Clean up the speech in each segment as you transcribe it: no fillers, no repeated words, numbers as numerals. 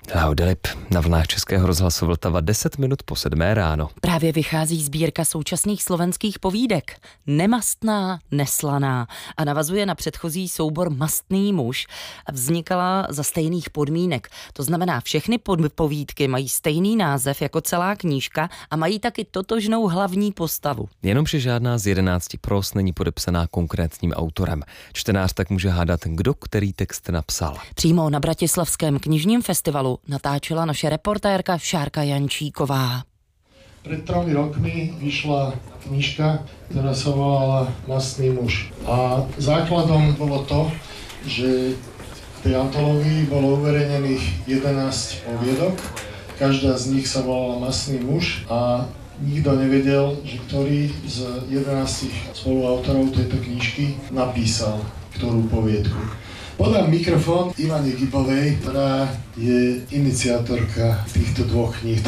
Laudelip na vlnách Českého rozhlasu Vltava 10 minut po 7 ráno. Právě vychází sbírka současných slovenských povídek. Nemastná, neslaná a navazuje na předchozí soubor Mastný muž. Vznikala za stejných podmínek. To znamená, všechny povídky mají stejný název jako celá knížka a mají taky totožnou hlavní postavu. Jenomže žádná z 11 pros není podepsaná konkrétním autorem. Čtenář tak může hádat, kdo který text napsal. Přímo na Bratislavském knižním festivalu natáčela naše reportérka Šárka Jančíková. Pred 3 rokmi vyšla knižka, ktorá sa volala Mastný muž. A základom bolo to, že v tej antológii bolo uverejnených 11 poviedok. Každá z nich sa volala Mastný muž a nikto nevedel, že ktorý z 11 spoluautorov tejto knižky napísal ktorú poviedku. Podám mikrofón Ivane Gibovej, ktorá je iniciátorka týchto dvoch kníh.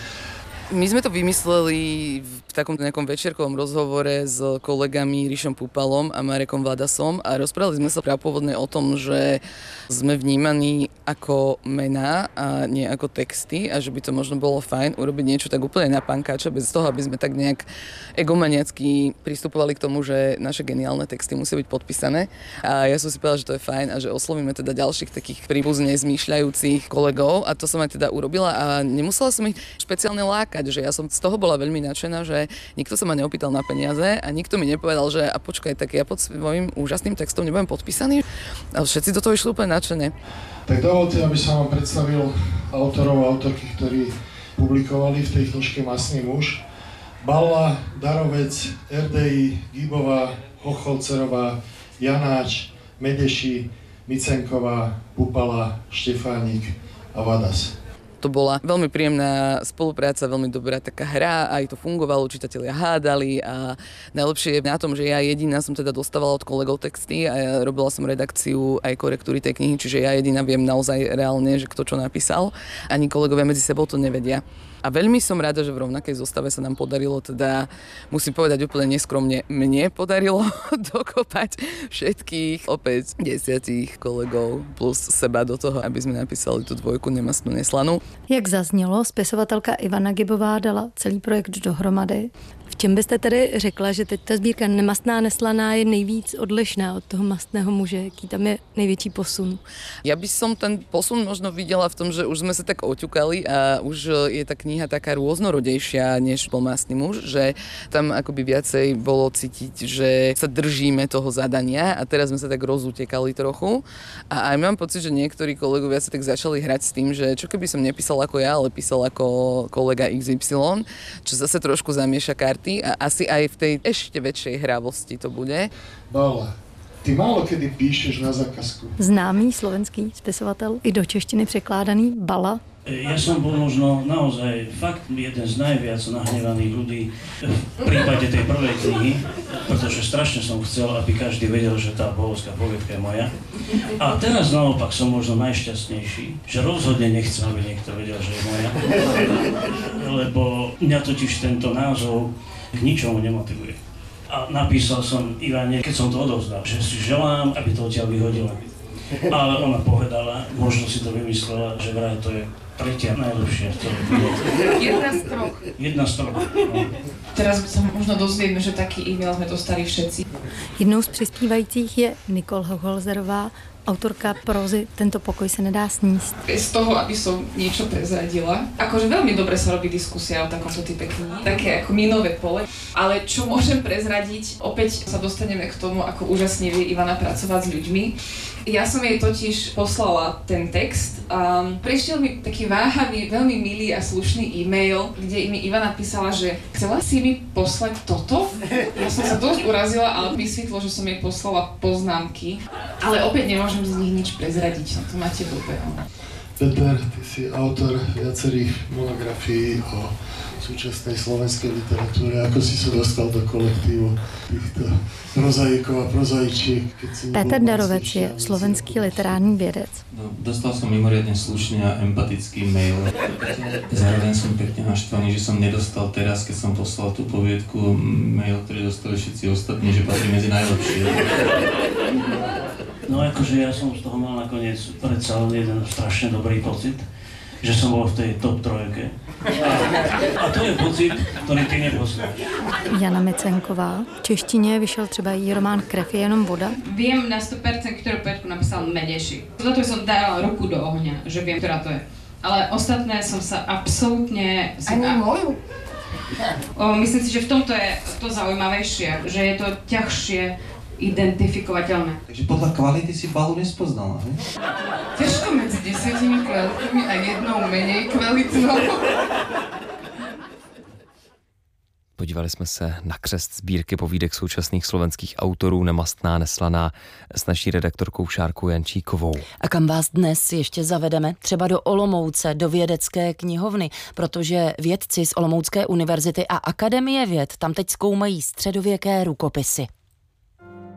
My sme to vymysleli v takom nejakom večierkovom rozhovore s kolegami Ríšom Púpalom a Marekom Vladasom a rozprávali sme sa prápôvodne o tom, že sme vnímaní ako mená a nie ako texty a že by to možno bolo fajn urobiť niečo tak úplne na pankáča, bez toho, aby sme tak nejak egomaniacky pristupovali k tomu, že naše geniálne texty musia byť podpísané. A ja som si povedala, že to je fajn a že oslovíme teda ďalších takých príbuzne zmýšľajúcich kolegov a to som aj teda urobila a nemusela som ich špeciálne lákať, že ja som z toho bola veľmi nadšená, že nikto sa ma neopýtal na peniaze a nikto mi nepovedal, že a počkaj, tak ja pod svojím úžasným textom nebudem podpísaný. A všetci do toho išli úplne nadšene. Tak dovolte, aby som vám predstavil autorov a autorky, ktorí publikovali v tej knižke Mastný muž. Balla, Darovec, RDI, Gibová, Hocholcerová, Janáč, Medeši, Micenková, Pupala, Štefánik a Vadas. To bola veľmi príjemná spolupráca, veľmi dobrá taká hra, aj to fungovalo, čitatelia hádali a najlepšie je na tom, že ja jediná som teda dostávala od kolegov texty a ja robila som redakciu aj korektúry tej knihy, čiže ja jediná viem naozaj reálne, že kto čo napísal. Ani kolegovia medzi sebou to nevedia. A veľmi som rada, že v rovnakej zostave sa nám podarilo, teda musím povedať úplne neskromne, mne podarilo dokopať všetkých opäť 10 kolegov plus seba do toho, aby sme napísali tú dvojku Nemastnú neslanú. Jak zaznělo, spisovatelka Ivana Gibová dala celý projekt dohromady. V čem byste tedy řekla, že teď ta sbírka Nemastná neslaná je nejvíc odlišná od toho mastného muže? Jaký tam je největší posun? Ja by som ten posun možno videla v tom, že už sme sa tak oťukali a už je tá kniha taká rôznorodejšia než bol Mastný muž, že tam akoby viacej bolo cítiť, že sa držíme toho zadania a teraz sme sa tak rozutekali trochu. A aj mám pocit, že niektorí kolegovia sa tak začali hrať s tým, že čo keby som nepísal ako ja, ale písal ako kolega XY, čo zase trošku zamieša karty a asi aj v tej ešte väčšej hravosti to bude. Balla, ty málo kedy píšeš na zákazku. Známý slovenský spisovatel, i do češtiny překládaný Balla. Ja som bol možno naozaj fakt jeden z najviac nahnevaných ľudí v prípade tej prvej knihy, pretože strašne som chcel, aby každý vedel, že tá bohovská poviedka je moja. A teraz naopak som možno najšťastnejší, že rozhodne nechcem, aby niekto vedel, že je moja. Lebo mňa totiž tento názov k ničomu nemotivuje. A napísal som Ivane, keď som to odovzdal, že si želám, aby to odtiaľ vyhodila. Ale ona povedala, možno si to vymyslela, že vraj to je tretia najlepšia v celej poviedke. Jedna z troch. No. Teraz sa možno dozvieme, že taký e-mail sme dostali všetci. Jednou z přispívajících je Nicole Hocholzerová, autorka prózy Tento pokoj sa nedá sníst. Z toho, aby som niečo prezradila. Akože veľmi dobre sa robí diskusia o takomto type knihy. Také ako minové pole. Ale čo môžem prezradiť, opäť sa dostaneme k tomu, ako úžasne vie Ivana pracovať s ľuďmi. Ja som jej totiž poslala ten text a prišiel mi taký váhavý, veľmi milý a slušný e-mail, kde mi Ivana písala, že chcela si mi poslať toto? Ja som sa dosť urazila, ale vysvetlo, že som jej poslala poznámky. Ale opäť nemôžem z nich nič prezradiť, no to máte blbé. Peter, ty si autor viacerých monografií o súčasnej slovenskej literatúre. Ako si sa dostal do kolektívu týchto prozaikov a prozaičiek? Peter Darovec je slovenský literárny vědec. No, dostal som mimoriadne slušný a empatický mail. Zároveň som pekne naštvaný, že som nedostal teraz, keď som poslal tú poviedku, mail, ktorý dostali všetci ostatní, že patrí medzi najlepšie. No akože ja som z toho mal nakoniec predsa len jeden strašne dobrý pocit, že som bol v tej top 3. A to je pocit, ktorý ty nepoznáš. Jana Micenková. V češtině vyšel třeba její román Krev je jenom voda. Viem na 100%, ktorú poetku napísal Medeši. Za to som dala ruku do ohňa, že viem, ktorá to je. Ale ostatné som sa absolútne... Ani moju? Myslím si, že v tomto je to zaujímavejšie, že je to ťažšie identifikovateľné. Takže podľa kvality si Balu nespoznala, hej? Ťažko medzi 10 kvalitami a jednou menej kvalitnou. Podívali jsme se na křest sbírky povídek současných slovenských autorů Nemastná neslaná s naší redaktorkou Šárkou Jančíkovou. A kam vás dnes ještě zavedeme? Třeba do Olomouce, do vědecké knihovny, protože vědci z Olomoucké univerzity a Akademie věd tam teď zkoumají středověké rukopisy.